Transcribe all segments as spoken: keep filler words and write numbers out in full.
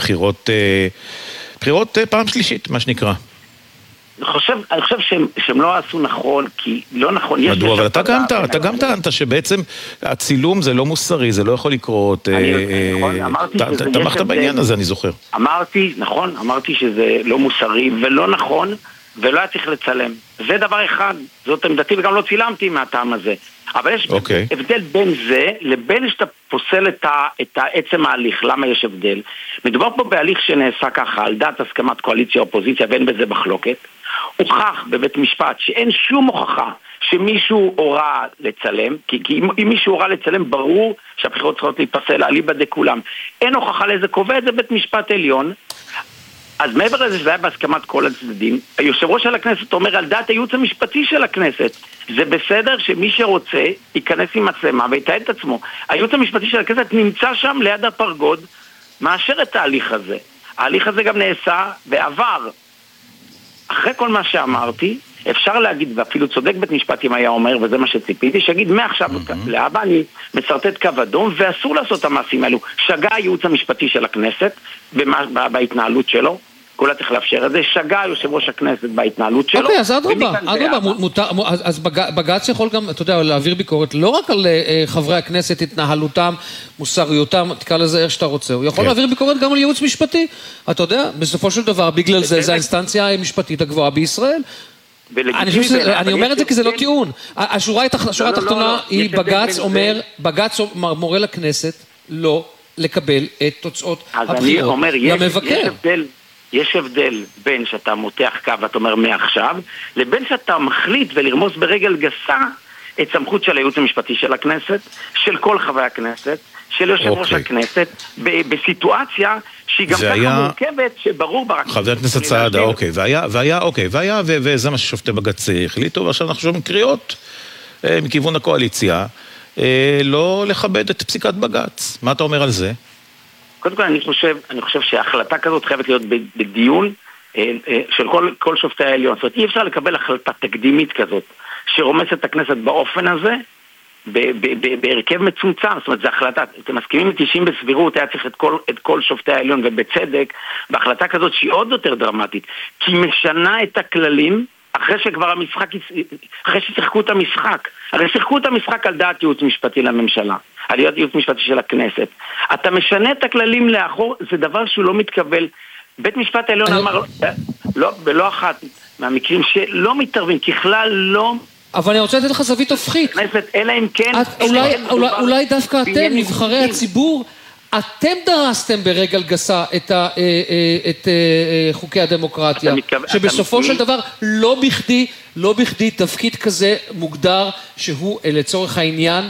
בחירות, בחירות פעם שלישית, מה שנקרא. אני חושב, אני חושב שהם, שהם לא עשו נכון, כי לא נכון. מדוע, אבל אתה גם, אתה גם טענת שבעצם הצילום זה לא מוסרי, זה לא יכול לקרות. תמכת בעניין הזה, אני זוכר. אמרתי, נכון, אמרתי שזה לא מוסרי ולא נכון, ולא היה צריך לצלם. זה דבר אחד, זאת עמדתי, וגם לא צילמתי מהטעם הזה. אבל יש okay. הבדל בין זה לבין שאתה פוסל את, ה, את העצם ההליך. למה יש הבדל? מדובר פה בהליך שנעשה ככה, על דעת הסכמת קואליציה-אופוזיציה, ואין בזה מחלוקת. הוכח בבית משפט שאין שום הוכחה שמישהו הורה לצלם, כי, כי אם, אם מישהו הורה לצלם, ברור שהבחירות צריכות להיפסל, אליבא דכולם. אין הוכחה לזה, קובע את זה בית משפט עליון. אז מעבר לזה שזה היה בהסכמת כל הצדדים, היושב ראש של הכנסת אומר על דעת הייעוץ המשפטי של הכנסת, זה בסדר שמי שרוצה ייכנס עם מצלמה ויתעד את עצמו. הייעוץ המשפטי של הכנסת נמצא שם ליד הפרגוד, מאשר את ההליך הזה. ההליך הזה גם נעשה בעבר. אחרי כל מה שאמרתי, אפשר להגיד, ואפילו צודק בית משפט אם היה אומר, וזה מה שציפיתי, שיגיד מעכשיו לאבא אני מסרטט קו אדום, ואסור לעשות את המעשים האלו. שגה הייעוץ המשפטי של הכנסת בהתנהלות שלו, כולה צריך לאפשר את זה, שגה יושב ראש הכנסת בהתנהלות שלו. אוקיי, אז אדרבה, אדרבה, אז בג"ץ יכול גם, אתה יודע, להעביר ביקורת לא רק על חברי הכנסת, התנהלותם, מוסריותם, תקרא לזה איך שאתה רוצה, הוא יכול להעביר ביקורת גם על ייעוץ משפטי, אתה יודע, בסופו של דבר, בגלל זה, זה האינסטנציה המשפטית הגבוהה בישראל. אני אומר את זה כי זה לא טיעון. השורה התחתונה היא בג"ץ אומר, בג"ץ מורה לכנסת לא לקבל את תוצאות הבחירות למבקר. יש הבדל בין שאתה מותח קו ואתה אומר מעכשיו, לבין שאתה מחליט ולרמוס ברגל גסה את סמכות של הייעוץ המשפטי של הכנסת, של כל חברי הכנסת, של יושב ראש הכנסת, בסיטואציה שהיא גם ככה מורכבת, שברור ברק... חבר הכנסת סעדה, אוקיי, והיה, והיה, אוקיי, והיה, וזה מה ששופטי בג"ץ החליטו, ועכשיו אנחנו שומעים קריאות מכיוון הקואליציה, לא לכבד את פסיקת בג"ץ. מה אתה אומר על זה? קודם כל אני חושב, אני חושב שההחלטה כזאת חייבת להיות בדיון של כל, כל שופטי העליון. זאת אומרת, אי אפשר לקבל החלטה תקדימית כזאת, שרומסת את הכנסת באופן הזה, בהרכב מצומצם. זאת אומרת, זו החלטה, אתם מסכימים איתי שאם בסבירות היה צריך את כל, את כל שופטי העליון ובצדק, בהחלטה כזאת שהיא עוד יותר דרמטית, כי משנה את הכללים, אחרי שכבר המשחק, אחרי ששיחקו את המשחק, הרי שיחקו את המשחק על דעת ייעוץ משפטי לממשלה, על דעת ייעוץ משפטי של הכנסת. אתה משנה את הכללים לאחור, זה דבר שהוא לא מתקבל. בית משפט העליון אמר, לא, בלא אחת מהמקרים שלא מתערבים, ככלל לא... אבל אני רוצה לתת לך זווית הופכית. אלא אם כן... אולי דווקא אתם, נבחרי הציבור, אתם דרסתם ברגל גסה את, ה, את חוקי הדמוקרטיה, שבסופו של דבר לא בכדי, לא בכדי תפקיד כזה מוגדר שהוא לצורך העניין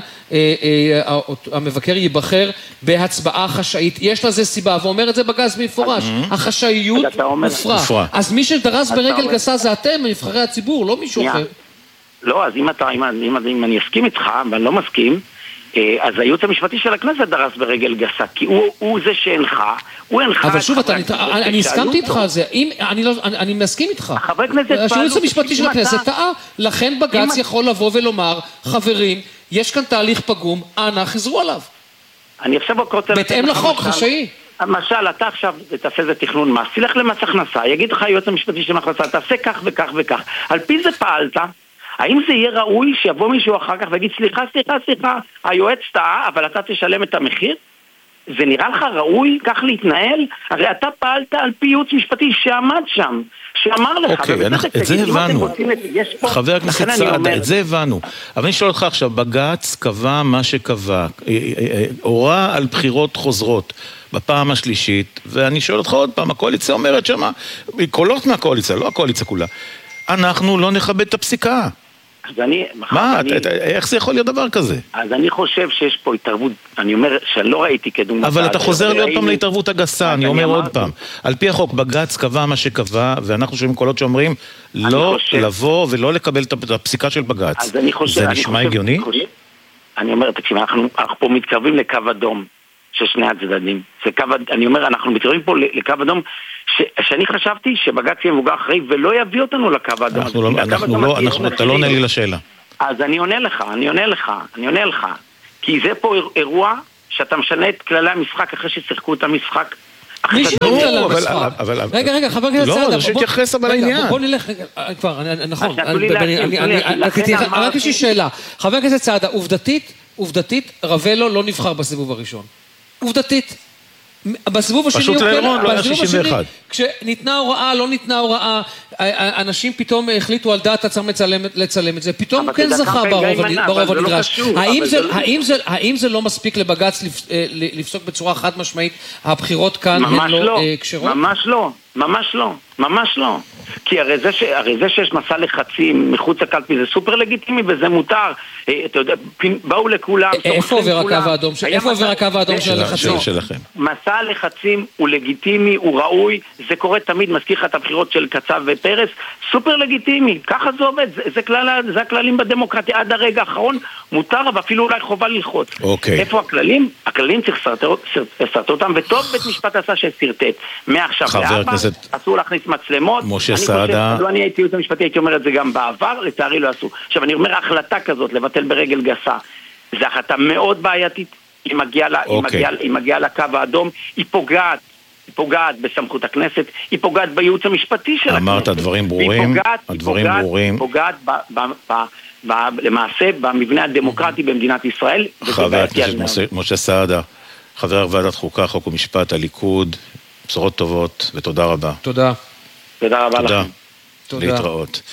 המבקר ייבחר בהצבעה חשאית. יש לזה סיבה, ואומר את זה בג"ץ במפורש, החשאיות מופרע. אז מי שדרס ברגל גסה זה אתם, נבחרי הציבור, לא מישהו אחר. לא, אז אם אתה, אם אני אסכים איתך, ואני לא מסכים, אז הייעוץ המשפטי של הכנסת דרס ברגל גסה, כי הוא, הוא זה שהנחה, הוא הנחה... אבל שוב, אתה, אני, אני הסכמתי איתך על זה, אם, אני, לא, אני, אני מסכים איתך. הייעוץ המשפטי של הכנסת טעה, לכן בג"ץ יכול לבוא ולומר, חברים, יש כאן תהליך פגום, אנא, חזרו עליו. אני עכשיו רוצה... בהתאם לחוק, חשאי. למשל, אתה עכשיו תעשה איזה תכנון מס, תלך למס הכנסה, יגיד לך היועץ המשפטי של הכנסה, תעשה כך וכך וכך. על פי זה פעלת, האם זה יהיה ראוי שיבוא מישהו אחר כך ויגיד, סליחה, סליחה, סליחה, היועץ טעה, אבל אתה תשלם את המחיר? זה נראה לך ראוי כך להתנהל? הרי אתה פעלת על פי ייעוץ משפטי שעמד שם, שאמר לך... אוקיי, את זה הבנו. חבר הכנסת סעדה, את זה הבנו. אבל אני שואל אותך עכשיו, בג"ץ קבע מה שקבע, הורה על בחירות חוזרות בפעם השלישית, ואני שואל אותך עוד פעם, הקואליציה אומרת שמה, קולות מהקואליציה, לא הקואליציה כולה, אנחנו לא נכבד את הפסיקה. אז אני... מה? איך זה יכול להיות דבר כזה? אז אני חושב שיש פה התערבות, אני אומר שלא ראיתי כדוגמה... אבל אתה חוזר לי עוד פעם להתערבות הגסה, אני אומר עוד פעם. על פי החוק, בג"ץ קבע מה שקבע, ואנחנו שומעים קולות שאומרים לא לבוא ולא לקבל את הפסיקה של בג"ץ. זה נשמע הגיוני? אני אומר, תקשיב, אנחנו פה מתקרבים לקו אדום של שני הצדדים. אני אומר, אנחנו מתקרבים פה לקו אדום שאני חשבתי שבג"ץ יהיה מבוגר אחרי ולא יביא אותנו לקו האדום. אנחנו לא, אנחנו לא, אנחנו, אתה לא עונה לי לשאלה. אז אני עונה לך, אני עונה לך, אני עונה לך. כי זה פה אירוע שאתה משנה את כללי המשחק אחרי ששיחקו את המשחק. מי שיהיה כללי המשחק? רגע, רגע, חבר הכנסת סעדה. לא, זה שתייחס אבל העניין. בוא נלך, כבר, נכון. רק יש לי שאלה. חבר הכנסת סעדה, עובדתית, עובדתית, רבלו לא נבחר בסיבוב הראשון. עובדתית. בסיבוב השני, פשוט לאירון, לא היה שישים ואחת. כשניתנה הוראה, לא ניתנה הוראה, אנשים פתאום החליטו על דעת עצמם לצלם את זה, פתאום כן זכה ברוב הנדרש. האם זה לא מספיק לבג"ץ לפסוק בצורה חד משמעית, הבחירות כאן הן לא קשרות? ממש לא, ממש לא, ממש לא. כי הרי זה, ש... הרי זה שיש מסע לחצים מחוץ לקלפי זה סופר לגיטימי וזה מותר. אתה יודע, באו לכולם. איפה עובר הקו האדום? איפה עובר הקו האדום של הלחצים? מסע לחצים הוא לגיטימי, הוא ראוי, זה קורה תמיד, מזכיר לך את הבחירות של קצב ופרס, סופר לגיטימי, ככה זה עובד, זה, זה, כלל, זה הכללים בדמוקרטיה, עד הרגע האחרון מותר, ואפילו אולי חובה ללחוץ. אוקיי. איפה הכללים? הכללים צריך לסרטט אותם, וטוב בית משפט עשה שסרטט. מעכשיו לאבא, אסור להכניס מצלמות. משה סעדה. לא, אני הייתי ייעוץ המשפטי, הייתי אומר את זה גם בעבר, לצערי לא עשו. עכשיו, אני אומר, החלטה כזאת, לבטל ברגל גסה, זו החלטה מאוד בעייתית, היא מגיעה לה, היא מגיעה, היא מגיעה לקו האדום, היא פוגעת, היא פוגעת בסמכות הכנסת, היא פוגעת בייעוץ המשפטי של הכנסת. אמרת, הדברים ברורים, הדברים ברורים. היא פוגעת ב, ב, ב, ב, למעשה במבנה הדמוקרטי במדינת ישראל. חבר הכנסת משה סעדה, חבר ועדת חוקה, חוק ומשפט, הליכוד, בשורות טובות, ותודה רבה. תודה. תודה רבה לכם. תודה. להתראות.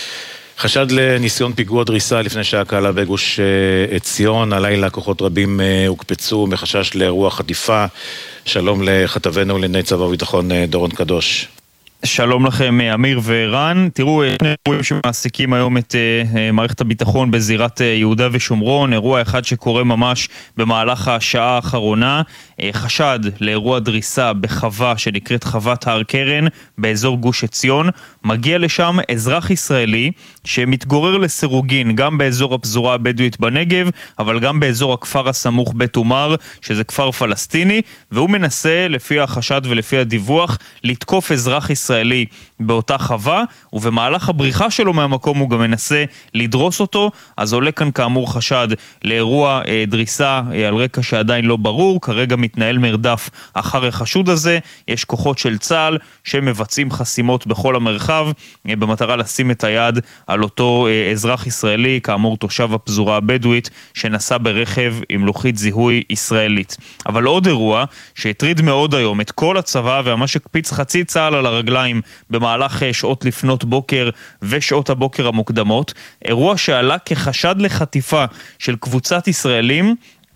חשד לניסיון פיגוע דריסה לפני שעה קלה בגוש עציון, הלילה כוחות רבים הוקפצו מחשש לאירוע חטיפה. שלום לכתבנו לענייני צבא וביטחון דורון קדוש. שלום לכם אמיר ורן. תראו, שני אירועים שמעסיקים היום את מערכת הביטחון בזירת יהודה ושומרון. אירוע אחד שקורה ממש במהלך השעה האחרונה, חשד לאירוע דריסה בחווה שנקראת חוות הר קרן באזור גוש עציון. מגיע לשם אזרח ישראלי שמתגורר לסירוגין גם באזור הפזורה הבדואית בנגב, אבל גם באזור הכפר הסמוך בית עומר, שזה כפר פלסטיני, והוא מנסה לפי החשד ולפי הדיווח לתקוף אזרח ישראלי באותה חווה, ובמהלך הבריחה שלו מהמקום הוא גם מנסה לדרוס אותו. אז עולה כאן כאמור חשד לאירוע אה, דריסה אה, על רקע שעדיין לא ברור. כרגע מתנהל מרדף אחר החשוד הזה, יש כוחות של צה"ל שמבצעים חסימות בכל המרחב אה, במטרה לשים את היד על אותו אה, אזרח ישראלי, כאמור תושב הפזורה הבדואית שנסע ברכב עם לוחית זיהוי ישראלית. אבל עוד אירוע שהטריד מאוד היום את כל הצבא וממש הקפיץ חצי צה"ל על הרגליים במהלך שעות לפנות בוקר ושעות הבוקר המוקדמות, אירוע שעלה כחשד לחטיפה של קבוצת ישראלים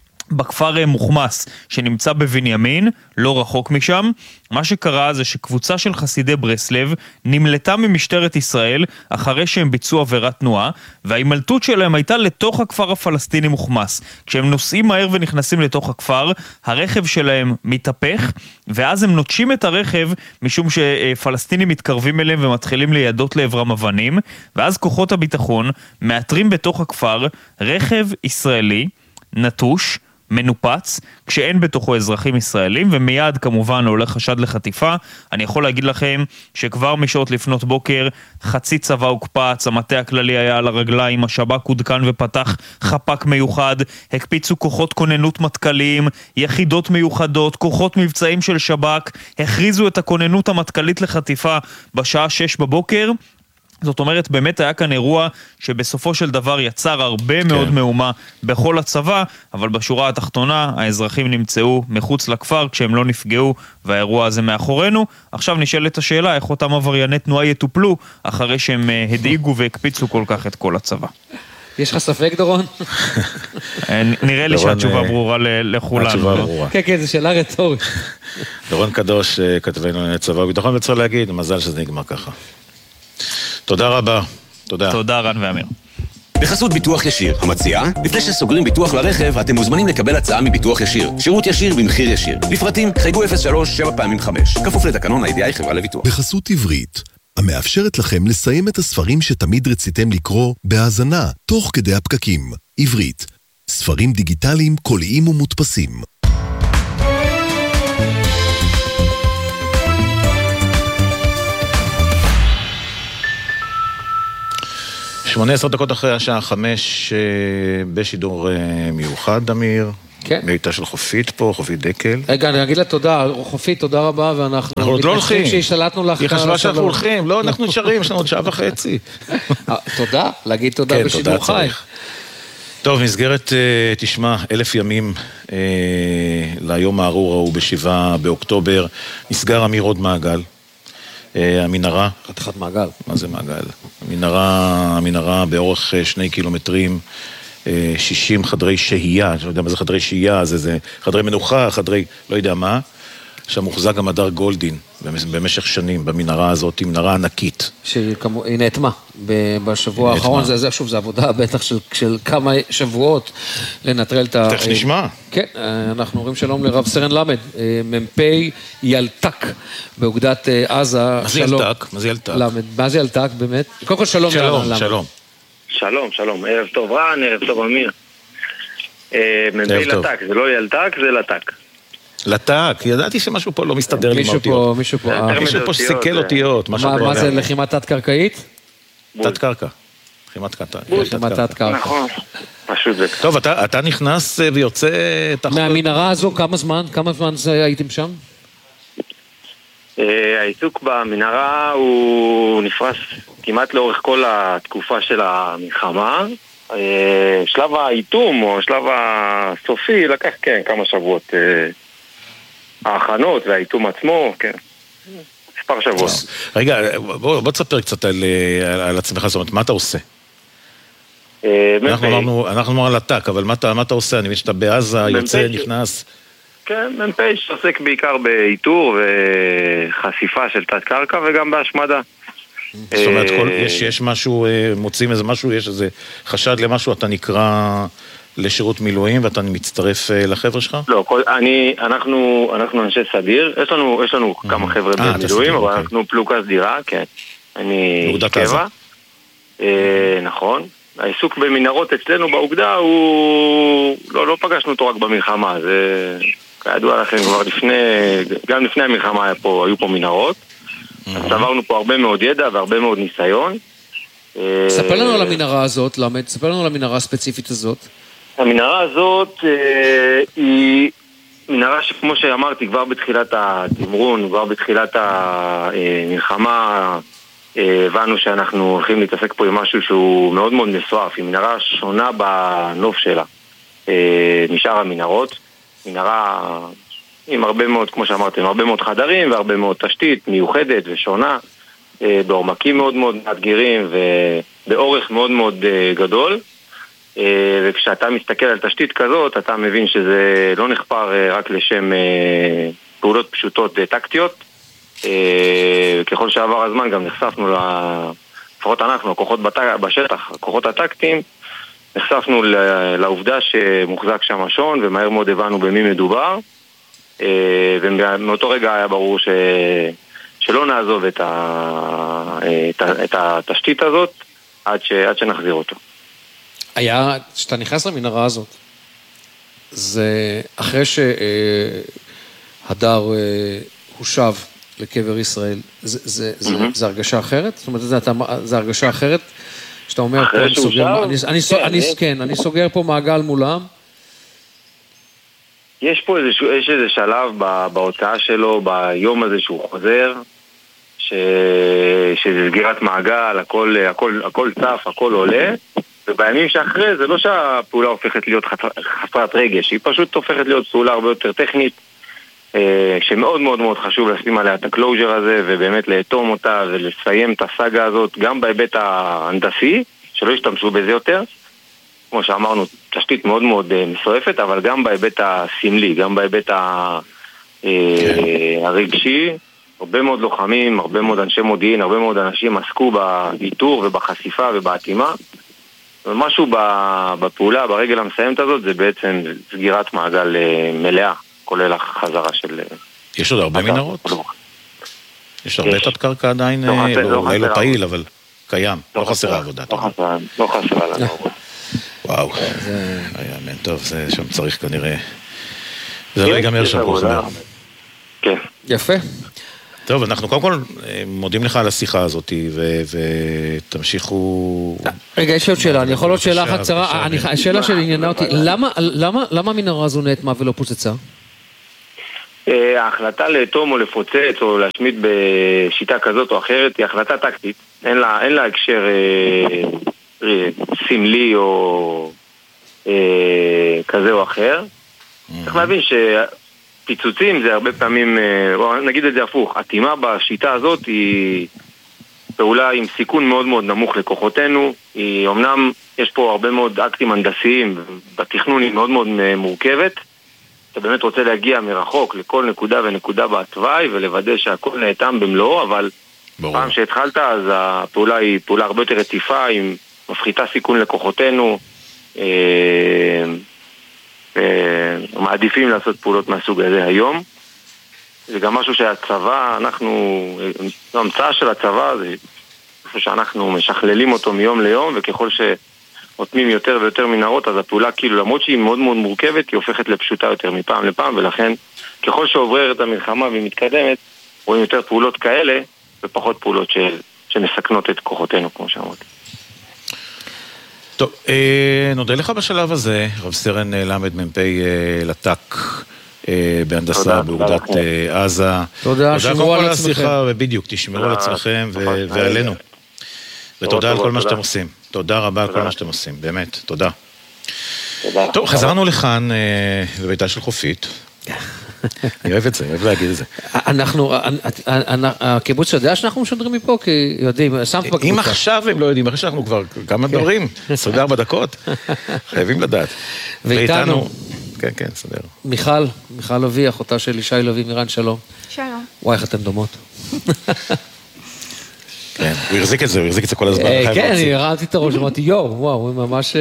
בכפר מוחמס שנמצא בבנימין, לא רחוק משם. מה שקרה זה שקבוצה של חסידי ברסלב נמלטה ממשטרת ישראל אחרי שהם ביצעו עבירת תנועה, וההימלטות שלהם הייתה לתוך הכפר הפלסטיני מוחמס. כשהם נוסעים מהר ונכנסים לתוך הכפר, הרכב שלהם מתהפך, ואז הם נוטשים את הרכב משום שפלסטינים מתקרבים אליהם ומתחילים לידות לעברם אבנים, ואז כוחות הביטחון מאתרים בתוך הכפר רכב ישראלי נטוש, מנופץ, כשאין בתוכו אזרחים ישראלים, ומיד כמובן עולה חשד לחטיפה. אני יכול להגיד לכם שכבר משעות לפנות בוקר חצי צבא הוקפץ, המטה הכללי היה על הרגליים, השב"כ עודכן ופתח חפ"ק מיוחד, הקפיצו כוחות כוננות מטכליים, יחידות מיוחדות, כוחות מבצעים של שב"כ, הכריזו את הכוננות המטכלית לחטיפה בשעה שש בבוקר. זאת אומרת, באמת היה כאן אירוע שבסופו של דבר יצר הרבה כן. מאוד מהומה בכל הצבא, אבל בשורה התחתונה האזרחים נמצאו מחוץ לכפר כשהם לא נפגעו, והאירוע הזה מאחורינו. עכשיו נשאלת השאלה איך אותם עברייני תנועה יטופלו אחרי שהם הדאיגו והקפיצו כל כך את כל הצבא. יש לך ספק, דורון? נראה לי שהתשובה ברורה לכולנו. התשובה ברורה. כן, כן, זו שאלה רטורית. דורון קדוש, כתבנו לענייני צבא וביטחון, וצריך להגיד, מזל שזה נגמר ככה. תודה רבה. תודה. תודה רן ואמיר. בחסות ביטוח ישיר, המציעה, לפני שסוגרים ביטוח לרכב, אתם מוזמנים לקבל הצעה מביטוח ישיר. שירות ישיר במחיר ישיר. לפרטים, חייגו אפס שלוש שבע פעמים חמש. כפוף לתקנון ה-איי די איי חברה לביטוח. בחסות עברית, המאפשרת לכם לסיים את הספרים שתמיד רציתם לקרוא בהאזנה, תוך כדי הפקקים. עברית, ספרים דיגיטליים, קוליים ומודפסים. שמונה עשרה דקות אחרי השעה חמש בשידור מיוחד, אמיר. מיטה של חופית פה, חופית דקל. רגע, אני אגיד לה תודה, חופית, תודה רבה, ואנחנו מתנצלים שהשתלטנו לך. היא חשבה שאנחנו הולכים, לא, אנחנו נשארים, יש לנו עוד שעה וחצי. תודה, להגיד תודה בשידור חי. טוב, מסגרת, תשמע, אלף ימים ליום הארור ההוא בשבעה באוקטובר, נסגר אמיר עוד מעגל. המנהרה. חתיכת מעגל. מה זה מעגל? המנהרה, המנהרה באורך שני קילומטרים, שישים חדרי שהייה, אני לא יודע מה זה חדרי שהייה, זה, זה חדרי מנוחה, חדרי, לא יודע מה, שם מוחזק גם הדר גולדין במשך שנים, במנהרה הזאת, היא מנהרה ענקית. שהיא נאטמה בשבוע האחרון, זה, זה, שוב, זה עבודה בטח של, של כמה שבועות לנטרל את ה... תכף נשמע. כן, אנחנו אומרים שלום לרב סרן למד, מ"פ ילתק באוגדת עזה. מה זה ילתק? מה זה ילתק? למד, מה זה ילתק באמת? קודם כל שלום. שלום, שלום. שלום, שלום, ערב טוב רן, ערב טוב אמיר. מ"פ ילתק, זה לא ילתק, זה לתק. לטק, ידעתי שמשהו פה לא מסתדר לי מהאותיות. מישהו פה, מישהו פה שסיכל אותיות. מה זה, לחימה תת-קרקעית? תת-קרקע. לחימה תת-קרקע. נכון, פשוט זה. טוב, אתה נכנס ויוצא... מהמנהרה הזו, כמה זמן? כמה זמן הייתם שם? העיסוק במנהרה הוא נפרס כמעט לאורך כל התקופה של המלחמה. שלב האיתום או שלב הסופי לקח כן כמה שבועות. ההכנות והאיתום עצמו, כן. מספר שבוע. רגע, בוא, בוא תספר קצת על, על עצמך, זאת אומרת, מה אתה עושה? אנחנו אמרנו, אנחנו אמרנו על הטק, אבל מה אתה, מה אתה עושה? אני מבין שאתה בעזה, יוצא, נכנס. כן, מ"פ שעוסק בעיקר באיתור וחשיפה של תת קרקע וגם בהשמדה. זאת אומרת, כל, יש, יש משהו, מוצאים איזה משהו, יש איזה חשד למשהו, אתה נקרא לשירות מילואים ואתה מצטרף לחבר'ה שלך? לא, כל, אני, אנחנו, אנחנו אנשי סדיר, יש לנו, יש לנו mm-hmm. כמה חבר'ה אה, במילואים, אבל okay. אנחנו פלוגה סדירה, כן. אני קבע. אה, נכון. העיסוק במנהרות אצלנו באוגדה הוא... לא, לא פגשנו אותו רק במלחמה, זה... כידוע לכם כבר לפני... גם לפני המלחמה היה פה, היו פה מנהרות. Mm-hmm. צברנו פה הרבה מאוד ידע והרבה מאוד ניסיון. ספר לנו על המנהרה הזאת, למד, ספר לנו על המנהרה הספציפית הזאת. המנהרה הזאת אה, היא מנהרה שכמו שאמרתי כבר בתחילת התמרון, כבר בתחילת המלחמה, הבנו שאנחנו הולכים להתעסק פה עם משהו שהוא מאוד מאוד מסועף, היא מנהרה שונה בנוף שלה אה, משאר המנהרות, מנהרה עם הרבה מאוד, כמו שאמרתי, עם הרבה מאוד חדרים והרבה מאוד תשתית מיוחדת ושונה, אה, בעומקים מאוד מאוד מאתגרים ובאורך מאוד מאוד אה, גדול. וכשאתה מסתכל על תשתית כזאת, אתה מבין שזה לא נחפר רק לשם פעולות פשוטות טקטיות. ככל שעבר הזמן גם נחשפנו, לפחות אנחנו, הכוחות בשטח, הכוחות הטקטיים, נחשפנו לעובדה שמוחזק שם השון, ומהר מאוד הבנו במי מדובר. ומאותו רגע היה ברור ש... שלא נעזוב את, ה... את התשתית הזאת עד, ש... עד שנחזיר אותו. היה, כשאתה נכנס למנהרה הזאת, זה אחרי שהדר הושב לקבר ישראל, זה, זה, זה, mm-hmm. זה הרגשה אחרת? זאת אומרת, זה, זה הרגשה אחרת? שאתה אומר, פה אני סוגר, אני, אני, כן, אני, יש... כן, אני סוגר פה מעגל מולם. יש פה איזה, יש איזה שלב בהוצאה שלו, ביום הזה שהוא חוזר, ש... שזה סגירת מעגל, הכל, הכל, הכל צף, הכל עולה, ובימים שאחרי זה לא שהפעולה הופכת להיות חסרת רגש, היא פשוט הופכת להיות פעולה הרבה יותר טכנית, שמאוד מאוד מאוד חשוב לשים עליה את הקלוז'ר הזה, ובאמת לאטום אותה ולסיים את הסאגה הזאת, גם בהיבט ההנדסי, שלא ישתמשו בזה יותר, כמו שאמרנו, תשתית מאוד מאוד מסועפת, אבל גם בהיבט הסמלי, גם בהיבט הרגשי, הרבה מאוד לוחמים, הרבה מאוד אנשי מודיעין, הרבה מאוד אנשים עסקו באיתור ובחשיפה ובעטימה, ומשהו בפעולה, ברגל המסיימת הזאת, זה בעצם סגירת מעגל מלאה, כולל החזרה של... יש עוד הרבה מנהרות? יש הרבה תת קרקע עדיין, אולי לא פעיל, אבל קיים, לא חסרה עבודה. לא חסרה לנו. וואו, היה מן טוב, זה שם צריך כנראה... זה לא ייגמר שם, הוא חבר. כן. יפה. טוב, אנחנו קודם כל מודים לך על השיחה הזאת, ותמשיכו... רגע, יש עוד שאלה, אני יכול עוד שאלה אחת קצרה, השאלה שלי עניינה אותי, למה המנהרה הזו נאטמה ולא פוצצה? ההחלטה לאטום או לפוצץ או להשמיד בשיטה כזאת או אחרת היא החלטה טקטית, אין לה, אין לה הקשר אה, סמלי או אה, כזה או אחר. Mm-hmm. צריך להבין שפיצוצים זה הרבה פעמים, אה, נגיד את זה הפוך, התאימה בשיטה הזאת היא פעולה עם סיכון מאוד מאוד נמוך לכוחותינו, היא אמנם יש פה הרבה מאוד אקטים הנדסיים, בתכנון היא מאוד מאוד מורכבת, אתה באמת רוצה להגיע מרחוק לכל נקודה ונקודה בתוואי ולוודא שהכל נאטם במלואו, אבל ברור. פעם שהתחלת אז הפעולה היא פעולה הרבה יותר רציפה, היא מפחיתה סיכון לכוחותינו, אה, אה, מעדיפים לעשות פעולות מהסוג הזה היום. זה גם משהו שהצבא, אנחנו, המצאה של הצבא זה משהו שאנחנו משכללים אותו מיום ליום, וככל ש... נותנים יותר ויותר מנהרות, אז הפעולה כאילו למרות שהיא מאוד מאוד מורכבת, היא הופכת לפשוטה יותר מפעם לפעם, ולכן ככל שעובררת המלחמה והיא מתקדמת, רואים יותר פעולות כאלה, ופחות פעולות ש... שמסכנות את כוחותינו, כמו שאמרתי. טוב, אה, נודה לך בשלב הזה, רב סרן למד מ"פ אה, לטק אה, בהנדסה באוגדת אה, עזה. תודה, שמרו על עצמכם. ובדיוק, תשמרו על עצמכם ו... ועלינו. ותודה על כל מה שאתם עושים. תודה רבה על כל מה שאתם עושים, באמת, תודה. טוב, חזרנו לכאן בביתה של חופית. אני אוהב את זה, אני אוהב להגיד את זה. אנחנו, הקיבוץ יודע שאנחנו משדרים מפה, כי יודעים, שמת בקבוצה. אם עכשיו הם לא יודעים, אחרי שאנחנו כבר כמה דברים, עשרים וארבע דקות, חייבים לדעת. ואיתנו, כן, כן, סדר. מיכל, מיכל לוי, אחותה של ישי לוי מירן, שלום. שלום. וואי, איך אתן דומות. כן, הוא הרזיק את זה, הוא הרזיק את זה כל הזמן. כן, אני הרעתי את הראש, אמרתי, יואו, וואו, הוא ממש...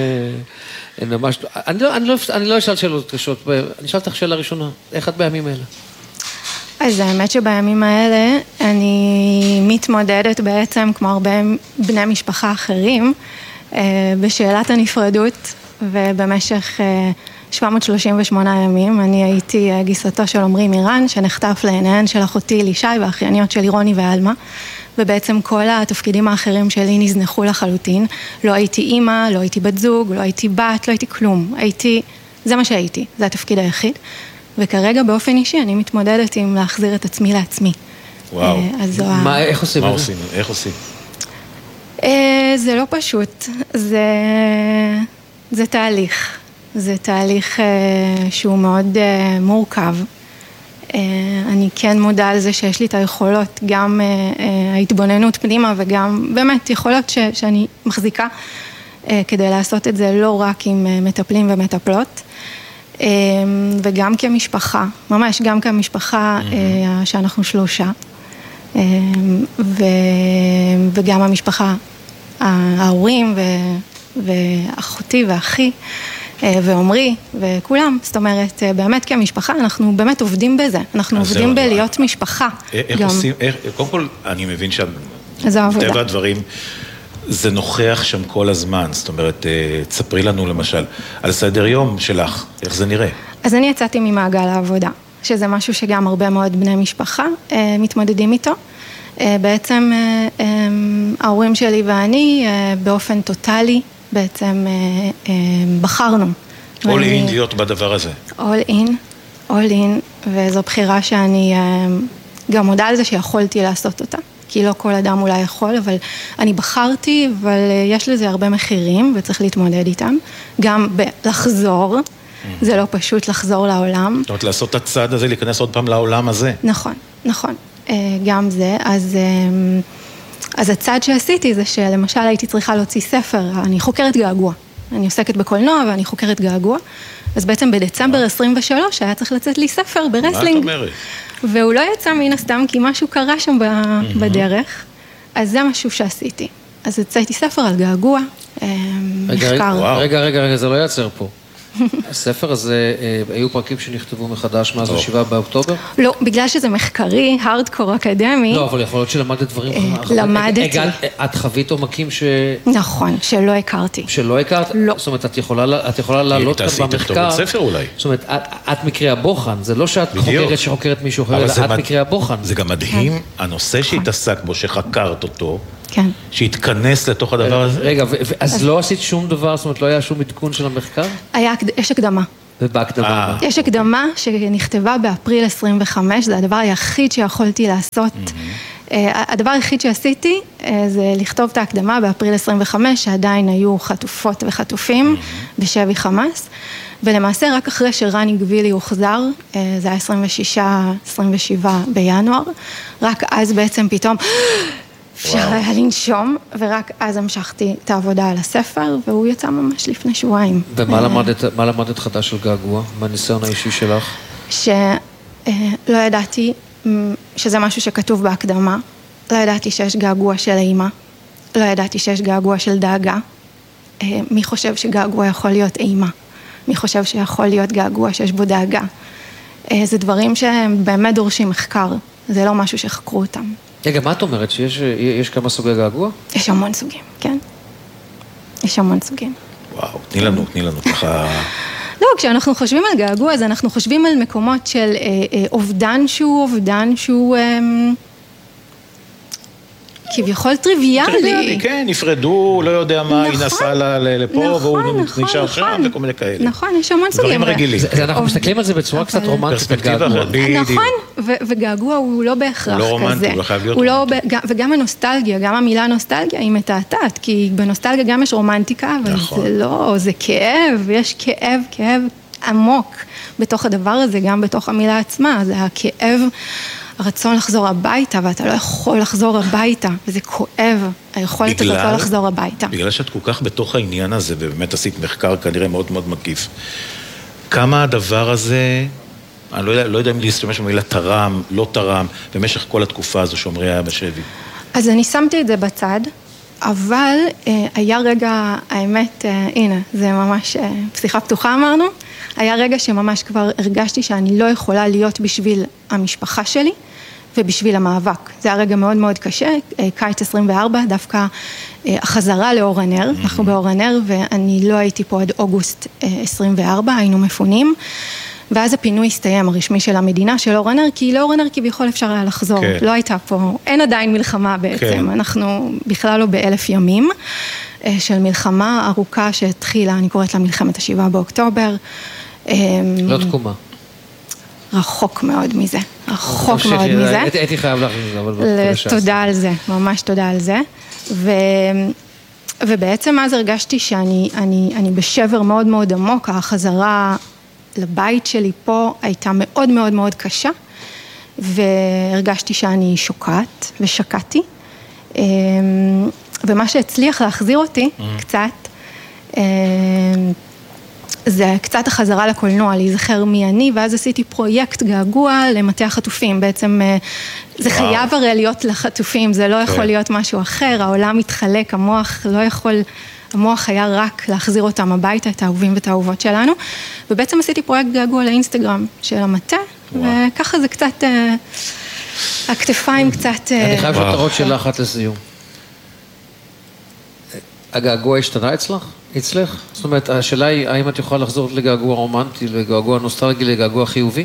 אני לא אשאל שאלות קשות, אני אשאל אותך שאלה ראשונה, איך את בימים האלה? אז האמת שבימים האלה אני מתמודדת בעצם, כמו הרבה בני משפחה אחרים, בשאלת הנפרדות, ובמשך שבע מאות שלושים ושמונה ימים אני הייתי גיסתו של עמרי מירן, שנחטף לעיניהן של אחותי לישי והאחייניות שלי רוני ואלמה, ובעצם כל התפקידים האחרים שלי נזנחו לחלוטין. לא הייתי אימא, לא הייתי בת זוג, לא הייתי בת, לא הייתי כלום. הייתי, זה מה שהייתי, זה התפקיד היחיד. וכרגע באופן אישי אני מתמודדת עם להחזיר את עצמי לעצמי. וואו. אז מה, איך עושים? מה עושים? איך עושים? זה לא פשוט. זה, זה תהליך. זה תהליך שהוא מאוד מורכב. אני כן מודע על זה שיש לי את היכולות, גם ההתבוננות פנימה וגם באמת יכולות ש, שאני מחזיקה כדי לעשות את זה לא רק עם מטפלים ומטפלות, וגם כמשפחה, ממש גם כמשפחה שאנחנו שלושה, וגם המשפחה, ההורים ואחותי ואחי, ואומרי, וכולם, זאת אומרת, באמת כמשפחה, אנחנו באמת עובדים בזה, אנחנו עובדים בלהיות משפחה. איך עושים, קודם כל, אני מבין שמטבע הדברים, זה נוכח שם כל הזמן, זאת אומרת, תספרי לנו למשל, על סדר יום שלך, איך זה נראה? אז אני יצאתי ממעגל העבודה, שזה משהו שגם הרבה מאוד בני משפחה מתמודדים איתו. בעצם ההורים שלי ואני באופן טוטלי, בעצם בחרנו. all in להיות בדבר הזה. all in, all in, וזו בחירה שאני גם מודה על זה שיכולתי לעשות אותה, כי לא כל אדם אולי יכול, אבל אני בחרתי, אבל יש לזה הרבה מחירים וצריך להתמודד איתם, גם בלחזור, זה לא פשוט לחזור לעולם. זאת אומרת, לעשות את הצעד הזה, להיכנס עוד פעם לעולם הזה. נכון, נכון, גם זה, אז... אז הצעד שעשיתי זה שלמשל הייתי צריכה להוציא ספר, אני חוקרת געגוע, אני עוסקת בקולנוע ואני חוקרת געגוע, אז בעצם בדצמבר עשרים ושלוש היה צריך לצאת לי ספר ברסלינג, מה את אומרת? והוא לא יצא מן הסתם כי משהו קרה שם בדרך, אז זה משהו שעשיתי, אז יצאתי ספר על געגוע, מחקר. רגע, רגע, רגע, זה לא יעצר פה. הספר הזה, היו פרקים שנכתבו מחדש מאז השבעה באוקטובר? לא, בגלל שזה מחקרי, הארדקור אקדמי. לא, אבל יכול להיות שלמדת דברים... למדתי. את חווית עומקים ש... נכון, שלא הכרתי. שלא הכרת? לא. זאת אומרת, את יכולה לעלות כאן במחקר... תעשי תכתוב ספר אולי. זאת אומרת, את מקרי הבוחן, זה לא שאת חוקרת שחוקרת מישהו אחר, אלא את מקרי הבוחן. זה גם מדהים, הנושא שהתעסק בו, שחקרת אותו, כן. שהתכנס לתוך הדבר הזה. רגע, אז לא עשית שום דבר, זאת אומרת, לא היה שום עדכון של המחקר? היה, יש הקדמה. ובהקדמה? יש הקדמה שנכתבה באפריל עשרים וחמש, זה הדבר היחיד שיכולתי לעשות. הדבר היחיד שעשיתי זה לכתוב את ההקדמה באפריל עשרים וחמש, שעדיין היו חטופות וחטופים בשבי חמאס, ולמעשה רק אחרי שרני גבילי הוחזר, זה היה עשרים ושישה עשרים ושבעה בינואר, רק אז בעצם פתאום... אפשר היה לנשום, ורק אז המשכתי את העבודה על הספר, והוא יצא ממש לפני שבועיים. ומה למדת, מה למדת חדש של געגוע? מהניסיון האישי שלך? שלא ידעתי שזה משהו שכתוב בהקדמה, לא ידעתי שיש געגוע של אימא, לא ידעתי שיש געגוע של דאגה. מי חושב שגעגוע יכול להיות אימא? מי חושב שיכול להיות געגוע שיש בו דאגה? זה דברים שהם באמת דורשים מחקר, זה לא משהו שחקרו אותם. רגע, מה את אומרת? שיש יש כמה סוגי געגוע? יש המון סוגים, כן. יש המון סוגים. וואו, תני לנו, תני לנו ככה... לא, כשאנחנו חושבים על געגוע, אז אנחנו חושבים על מקומות של אה, אה, אובדן שהוא אובדן שהוא... אה, כביכול טריוויאלי. טריוויאלי, כן, נפרדו, לא יודע מה, היא נסעה לפה, והוא נשאר שם, וכל מיני כאלה. נכון, יש המון סוגים. דברים רגילים. אנחנו מסתכלים על זה בצורה קצת רומנטית. פרספקטיבה אחרת. נכון, וגעגוע הוא לא בהכרח כזה. הוא לא רומנטי, הוא חייב להיות רומנטי. וגם הנוסטלגיה, גם המילה נוסטלגיה היא מתעתעת, כי בנוסטלגיה גם יש רומנטיקה, אבל זה לא, זה כאב, יש כאב, כאב עמוק בתוך הדבר הזה, גם בתוך המילה עצמה, זה הכאב, הרצון לחזור הביתה, ואתה לא יכול לחזור הביתה, וזה כואב, היכולת הזאת לא לחזור הביתה. בגלל שאת כל כך בתוך העניין הזה, ובאמת עשית מחקר כנראה מאוד מאוד מקיף, כמה הדבר הזה, אני לא יודע, לא יודע אם להשתמש במילה תרם, לא תרם, במשך כל התקופה הזו שעומרי היה בשבי. אז אני שמתי את זה בצד, אבל אה, היה רגע, האמת, אה, הנה, זה ממש אה, פסיכה פתוחה אמרנו, היה רגע שממש כבר הרגשתי שאני לא יכולה להיות בשביל המשפחה שלי, ובשביל המאבק. זה היה רגע מאוד מאוד קשה, קיץ עשרים וארבע, דווקא החזרה לאור הנר, אנחנו באור הנר, ואני לא הייתי פה עד אוגוסט עשרים וארבע, היינו מפונים, ואז הפינוי הסתיים הרשמי של המדינה של אור הנר, כי לאור הנר כביכול אפשר היה לחזור, כן. לא הייתה פה, אין עדיין מלחמה בעצם, כן. אנחנו בכלל לא באלף ימים, של מלחמה ארוכה שהתחילה, אני קוראת לה מלחמת השבעה באוקטובר. לא תקומה. רחוק מאוד מזה, רחוק מאוד מזה. הייתי חייב להכניס את זה, אבל בבקשה. תודה על זה, ממש תודה על זה. ובעצם אז הרגשתי שאני אני, אני בשבר מאוד מאוד עמוק, החזרה לבית שלי פה הייתה מאוד מאוד מאוד קשה, והרגשתי שאני שוקעת ושקעתי, ומה שהצליח להחזיר אותי קצת, זה קצת החזרה לקולנוע, להיזכר מי אני, ואז עשיתי פרויקט געגוע למטה החטופים, בעצם זה חייב הרי להיות לחטופים, זה לא יכול להיות משהו אחר, העולם מתחלק, המוח לא יכול, המוח היה רק להחזיר אותם הביתה, את האהובים ואת האהובות שלנו, ובעצם עשיתי פרויקט געגוע לאינסטגרם של המטה, וככה זה קצת, הכתפיים קצת... אני חייב שתרות שאלה אחת לסיום. הגעגוע השתנה אצלך? אצלך? זאת אומרת, השאלה היא, האם את יכולה לחזור לגעגוע רומנטי, לגעגוע נוסטלגי, לגעגוע חיובי?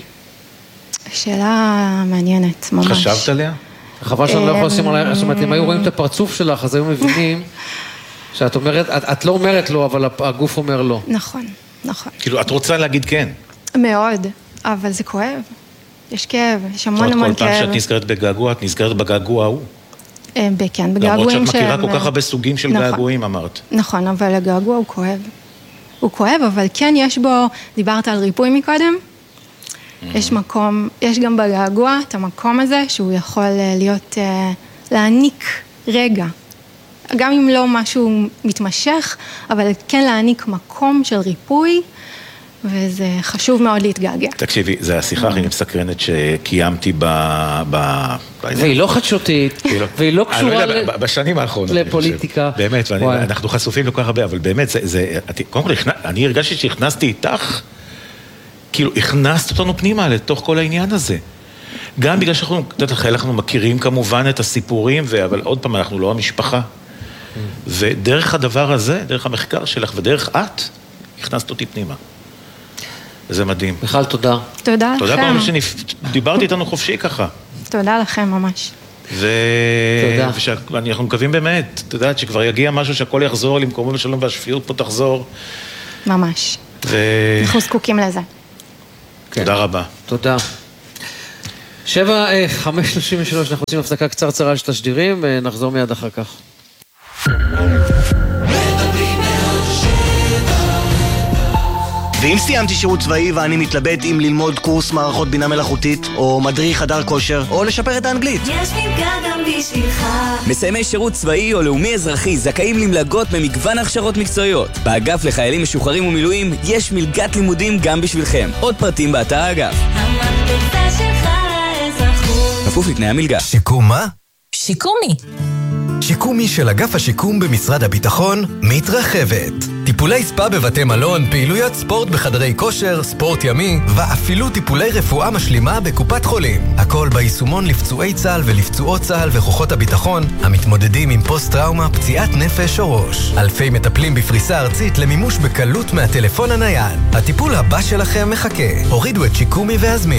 שאלה מעניינת, ממש. חשבת עליה? חבל שאני לא יכול לשים עליה, זאת אומרת, אם היו רואים את הפרצוף שלך, אז היו מבינים שאת אומרת, את, את לא אומרת לא, אבל הגוף אומר לא. נכון, נכון. כאילו, את רוצה להגיד כן? מאוד, אבל זה כואב. יש כאב, יש המון המון כאב. כל פעם שאת נזכרת בגעגוע, את נזכרת בגעגוע ההוא. כן, בגעגועים למרות שאת מכירה כל כך הרבה סוגים של געגועים, אמרת. נכון, אבל הגעגוע הוא כואב. הוא כואב, אבל כן יש בו, דיברת על ריפוי מקודם, יש מקום, יש גם בגעגוע את המקום הזה, שהוא יכול להיות, להעניק רגע, גם אם לא משהו מתמשך, אבל כן להעניק מקום של ריפוי, וזה חשוב מאוד להתגעגע. תקשיבי, זו השיחה הכי מסקרנת שקיימתי ב... והיא לא חדשותית, והיא לא קשורה בשנים האחרונות. לפוליטיקה. באמת, ואנחנו חשופים לכל כך הרבה, אבל באמת, זה... קודם כל, אני הרגשתי שהכנסתי איתך, כאילו, הכנסת אותנו פנימה לתוך כל העניין הזה. גם בגלל שאנחנו, אנחנו מכירים כמובן את הסיפורים, אבל עוד פעם, אנחנו לא המשפחה. ודרך הדבר הזה, דרך המחקר שלך, ודרך את, הכנסת אותי פנימה. וזה מדהים. מיכל, תודה. תודה לכם. תודה פעם שדיברתי איתנו חופשי ככה. תודה לכם ממש. ואנחנו מקווים באמת, אתה יודעת, שכבר יגיע משהו שהכל יחזור למקומו בשלום והשפיות פה תחזור. ממש. אנחנו זקוקים לזה. תודה רבה. תודה. שבע, חמש שלושים ושלוש, אנחנו רוצים הפסקה קצרצרה של תשדירים, ונחזור מיד אחר כך. ואם סיימתי שירות צבאי ואני מתלבט אם ללמוד קורס מערכות בינה מלאכותית, או מדריך חדר כושר, או לשפר את האנגלית. יש מלגה גם בשבילך. מסיימי שירות צבאי או לאומי אזרחי זכאים למלגות במגוון הכשרות מקצועיות. באגף לחיילים משוחררים ומילואים יש מלגת לימודים גם בשבילכם. עוד פרטים באתר האגף. המקפצה שלך האזרחות. כפוף לתנאי המלגה. שיקום מה? שיקומי. שיקומי של אגף השיקום במשרד הביטחון מתרחבת. טיפולי ספה בבתי מלון, פעילויות ספורט בחדרי כושר, ספורט ימי, ואפילו טיפולי רפואה משלימה בקופת חולים. הכל ביישומון לפצועי צה"ל ולפצועות צה"ל וכוחות הביטחון, המתמודדים עם פוסט-טראומה, פציעת נפש או ראש. אלפי מטפלים בפריסה ארצית למימוש בקלות מהטלפון הנייד. הטיפול הבא שלכם מחכה. הורידו את שיקומי והזמינו.